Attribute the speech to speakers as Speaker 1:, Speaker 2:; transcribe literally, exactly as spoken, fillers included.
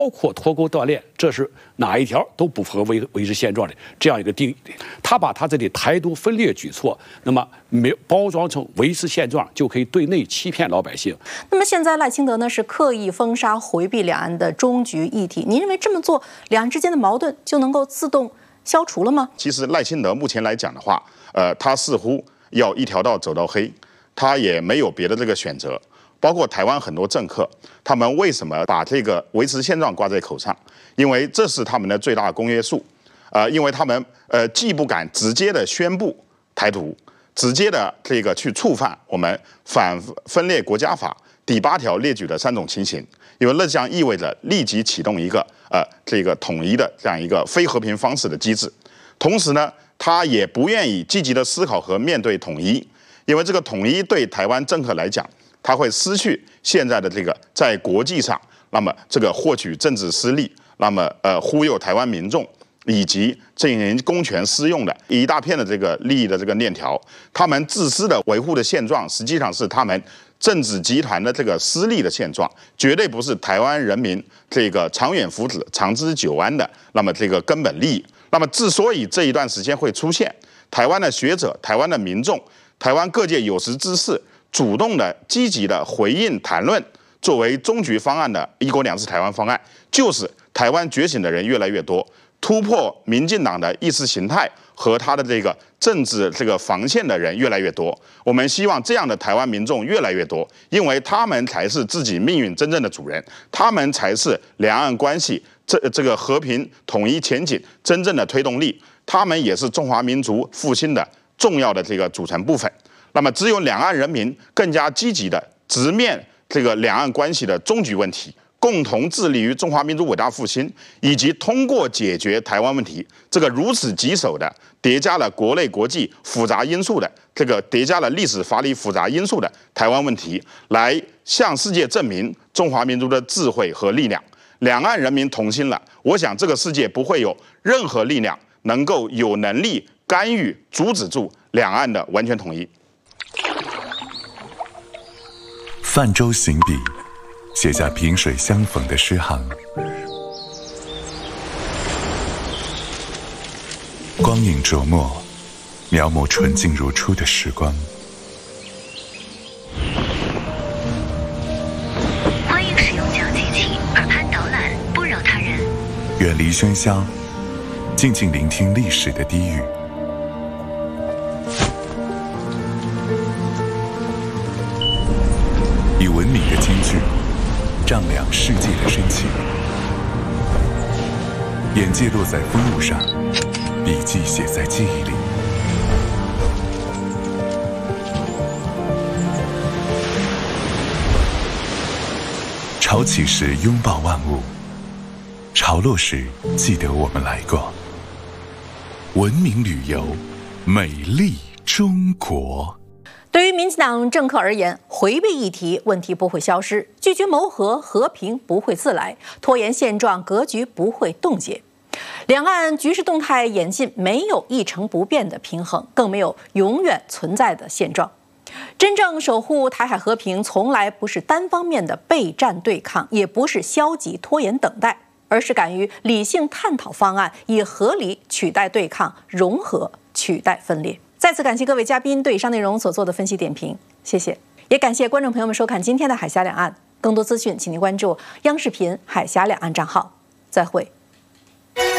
Speaker 1: 包括脱钩断链，这是哪一条都不符合维维持现状的这样一个定义。他把他这里台独分裂举措，那么没包装成维持现状，就可以对内欺骗老百姓。
Speaker 2: 那么现在赖清德呢是刻意封杀、回避两岸的终局议题，您认为这么做，两岸之间的矛盾就能够自动消除了吗？
Speaker 3: 其实赖清德目前来讲的话，呃，他似乎要一条道走到黑，他也没有别的这个选择。包括台湾很多政客，他们为什么把这个维持现状挂在口上？因为这是他们的最大的公约数。呃，因为他们呃既不敢直接的宣布台独，直接的这个去触犯我们反分裂国家法第八条列举的三种情形，因为那将意味着立即启动一个呃这个统一的这样一个非和平方式的机制。同时呢，他也不愿意积极的思考和面对统一，因为这个统一对台湾政客来讲，他会失去现在的这个在国际上，那么这个获取政治私利，那么呃忽悠台湾民众，以及进行公权私用的一大片的这个利益的这个链条，他们自私的维护的现状，实际上是他们政治集团的这个私利的现状，绝对不是台湾人民这个长远福祉、长治久安的那么这个根本利益。那么之所以这一段时间会出现台湾的学者、台湾的民众、台湾各界有识之士，主动的、积极的回应谈论作为终局方案的一国两制台湾方案，就是台湾觉醒的人越来越多，突破民进党的意识形态和他的这个政治这个防线的人越来越多。我们希望这样的台湾民众越来越多，因为他们才是自己命运真正的主人，他们才是两岸关系这这个和平统一前景真正的推动力，他们也是中华民族复兴的重要的这个组成部分。那么，只有两岸人民更加积极的直面这个两岸关系的终局问题，共同致力于中华民族伟大复兴，以及通过解决台湾问题这个如此棘手的、叠加了国内国际复杂因素的这个叠加了历史法理复杂因素的台湾问题，来向世界证明中华民族的智慧和力量。两岸人民同心了，我想这个世界不会有任何力量能够有能力干预、阻止住两岸的完全统一。
Speaker 4: 泛舟行笔，写下萍水相逢的诗行。光影琢磨，描摹纯净如初的时光。
Speaker 5: 欢迎使用讲解器，耳畔导览，不扰他人。
Speaker 4: 远离喧嚣，静静聆听历史的低语。以文明的金句丈量世界的深情，眼界落在风物上，笔记写在记忆里。潮起时拥抱万物，潮落时记得我们来过。文明旅游，美丽中国。
Speaker 2: 对于民进党政客而言，回避议题，问题不会消失；拒绝谋和，和平不会自来；拖延现状，格局不会冻结。两岸局势动态演进，没有一成不变的平衡，更没有永远存在的现状。真正守护台海和平，从来不是单方面的备战对抗，也不是消极拖延等待，而是敢于理性探讨方案，以合理取代对抗，融合取代分裂。再次感谢各位嘉宾对以上内容所做的分析点评，谢谢。也感谢观众朋友们收看今天的海峡两岸，更多资讯请您关注央视频海峡两岸账号。再会。